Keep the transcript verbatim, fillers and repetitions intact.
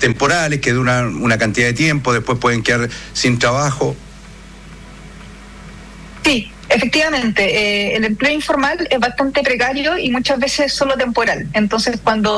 temporales que duran una cantidad de tiempo, después pueden quedar sin trabajo. Sí, efectivamente, eh, el empleo informal es bastante precario y muchas veces solo temporal. Entonces, cuando